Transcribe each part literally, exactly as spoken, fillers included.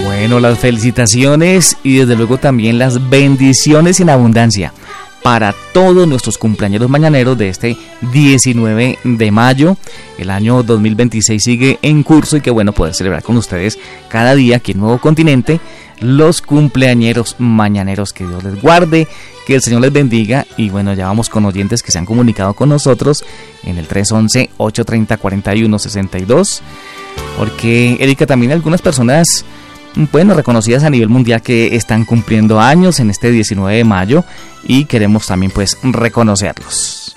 Bueno, las felicitaciones y desde luego también las bendiciones en abundancia para todos nuestros cumpleañeros mañaneros de este diecinueve de mayo. El año dos mil veintiséis sigue en curso y qué bueno poder celebrar con ustedes cada día aquí en Nuevo Continente los cumpleañeros mañaneros. Que Dios les guarde, que el Señor les bendiga. Y bueno, ya vamos con oyentes que se han comunicado con nosotros en el tres once, ocho treinta, cuarenta y uno sesenta y dos. Porque, Erika, también algunas personas, bueno, reconocidas a nivel mundial que están cumpliendo años en este diecinueve de mayo y queremos también pues reconocerlos.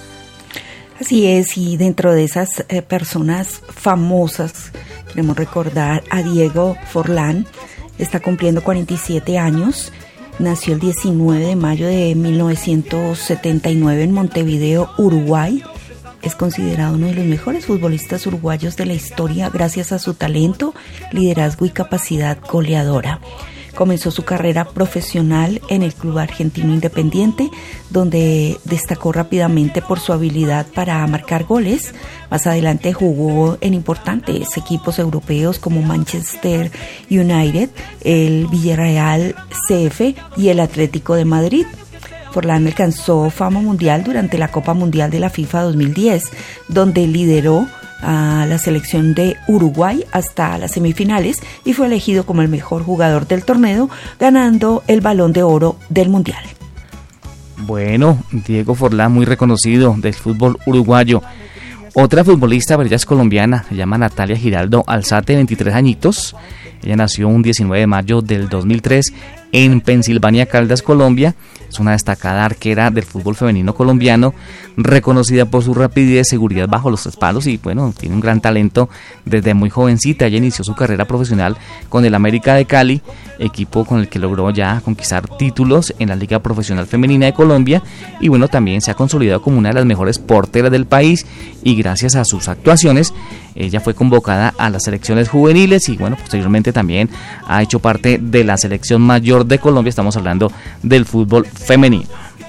Así es, y dentro de esas eh, personas famosas queremos recordar a Diego Forlán. Está cumpliendo cuarenta y siete años, nació el diecinueve de mayo de mil novecientos setenta y nueve en Montevideo, Uruguay. Es considerado uno de los mejores futbolistas uruguayos de la historia gracias a su talento, liderazgo y capacidad goleadora. Comenzó su carrera profesional en el Club Argentino Independiente, donde destacó rápidamente por su habilidad para marcar goles. Más adelante jugó en importantes equipos europeos como Manchester United, el Villarreal C F y el Atlético de Madrid. Forlán alcanzó fama mundial durante la Copa Mundial de la FIFA dos mil diez, donde lideró a la selección de Uruguay hasta las semifinales y fue elegido como el mejor jugador del torneo, ganando el Balón de Oro del Mundial. Bueno, Diego Forlán, muy reconocido del fútbol uruguayo. Otra futbolista, ella es colombiana, se llama Natalia Giraldo Alzate, veintitrés añitos. Ella nació un diecinueve de mayo del dos mil tres en Pensilvania, Caldas, Colombia. Es una destacada arquera del fútbol femenino colombiano, reconocida por su rapidez y seguridad bajo los tres palos y bueno, tiene un gran talento desde muy jovencita. Ella inició su carrera profesional con el América de Cali, equipo con el que logró ya conquistar títulos en la Liga Profesional Femenina de Colombia y bueno, también se ha consolidado como una de las mejores porteras del país y gracias a sus actuaciones ella fue convocada a las selecciones juveniles y bueno, posteriormente también ha hecho parte de la selección mayor de Colombia. Estamos hablando del fútbol femenino.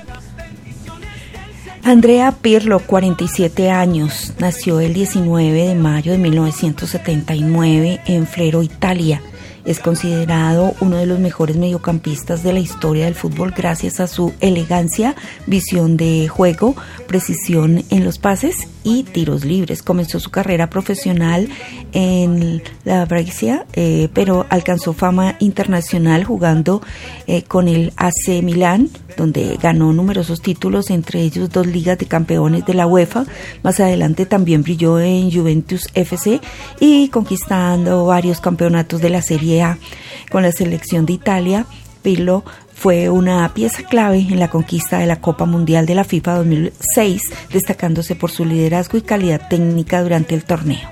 Andrea Pirlo, cuarenta y siete años, nació el diecinueve de mayo de mil novecientos setenta y nueve en Flero, Italia. Es considerado uno de los mejores mediocampistas de la historia del fútbol gracias a su elegancia, visión de juego, precisión en los pases y tiros libres. Comenzó su carrera profesional en la Brescia, eh, pero alcanzó fama internacional jugando eh, con el A C Milán, donde ganó numerosos títulos, entre ellos dos ligas de campeones de la UEFA. Más adelante también brilló en Juventus F C y conquistando varios campeonatos de la Serie A. Con la selección de Italia, Pirlo fue una pieza clave en la conquista de la Copa Mundial de la FIFA dos mil seis, destacándose por su liderazgo y calidad técnica durante el torneo.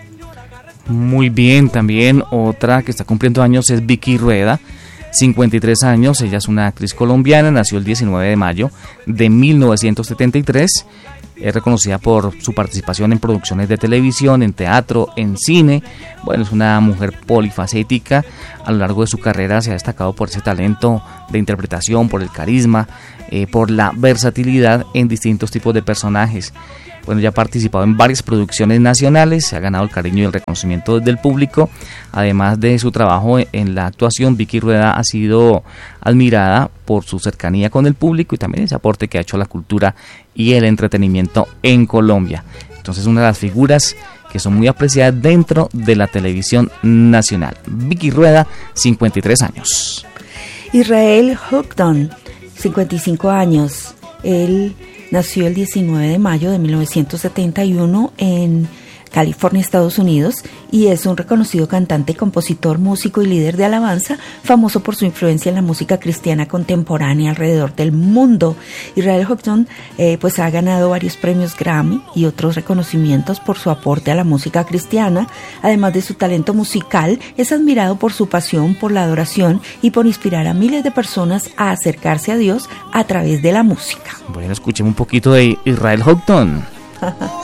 Muy bien, también otra que está cumpliendo años es Vicky Rueda, cincuenta y tres años. Ella es una actriz colombiana, nació el diecinueve de mayo de mil novecientos setenta y tres. Es reconocida por su participación en producciones de televisión, en teatro, en cine. Bueno, es una mujer polifacética. A lo largo de su carrera se ha destacado por ese talento de interpretación, por el carisma, eh, por la versatilidad en distintos tipos de personajes. Bueno, ya ha participado en varias producciones nacionales, se ha ganado el cariño y el reconocimiento del público. Además de su trabajo en la actuación, Vicky Rueda ha sido admirada por su cercanía con el público y también ese aporte que ha hecho a la cultura y el entretenimiento en Colombia. Entonces, una de las figuras que son muy apreciadas dentro de la televisión nacional. Vicky Rueda, cincuenta y tres años. Israel Houghton, cincuenta y cinco años. Él nació el diecinueve de mayo de mil novecientos setenta y uno en California, Estados Unidos, y es un reconocido cantante, compositor, músico y líder de alabanza, famoso por su influencia en la música cristiana contemporánea alrededor del mundo. Israel Houghton eh, pues ha ganado varios premios Grammy y otros reconocimientos por su aporte a la música cristiana. Además de su talento musical, es admirado por su pasión por la adoración y por inspirar a miles de personas a acercarse a Dios a través de la música. Bueno, escuchemos un poquito de Israel Houghton.